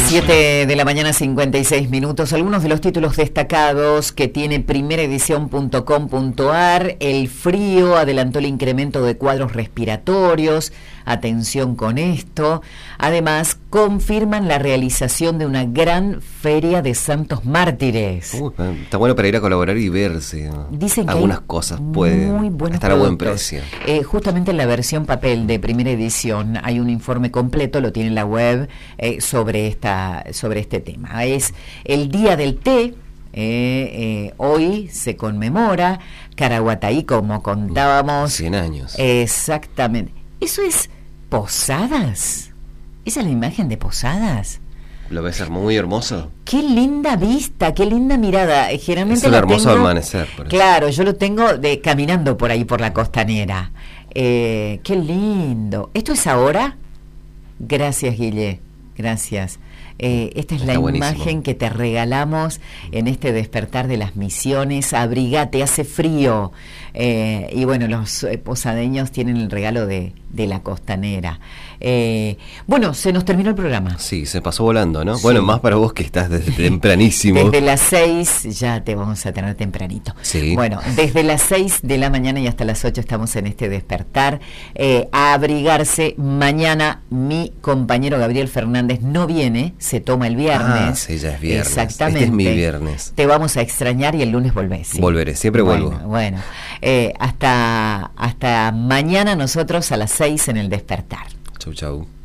7 de la mañana, 56 minutos. Algunos de los títulos destacados que tiene primeraedición.com.ar. El frío adelantó el incremento de cuadros respiratorios. Atención con esto. Además, confirman la realización de una gran feria de santos mártires. Está bueno para ir a colaborar y verse. Dicen que algunas cosas pueden estar a buen precio. Justamente en la versión papel de Primera Edición hay un informe completo, lo tiene en la web, sobre este tema. Es el Día del Té. Hoy se conmemora Caraguataí, como contábamos. 100 años. Exactamente. Eso es Posadas. ¿Esa es la imagen de Posadas? ¿Lo ves muy hermoso? Qué linda vista, qué linda mirada. Generalmente es un hermoso amanecer. Claro, yo lo tengo caminando por ahí por la costanera. Qué lindo. ¿Esto es ahora? Gracias, Guille. Gracias. Esta es la imagen que te regalamos en este despertar de las misiones. Abrigate, hace frío. Y bueno, los posadeños tienen el regalo de la costanera. Bueno, se nos terminó el programa. Sí, se pasó volando, ¿no? Sí. Bueno, más para vos que estás desde tempranísimo. Desde las 6 ya te vamos a tener tempranito. Sí. Bueno, desde las 6 de la mañana y hasta las 8 estamos en este despertar. A abrigarse. Mañana mi compañero Gabriel Fernández no viene, se toma el viernes. Ah, sí, ya es viernes. Exactamente. Este es mi viernes. Te vamos a extrañar y el lunes volvés. ¿Sí? Volveré, siempre vuelvo. Bueno. Hasta mañana nosotros a las 6 en el despertar. Chau, chau.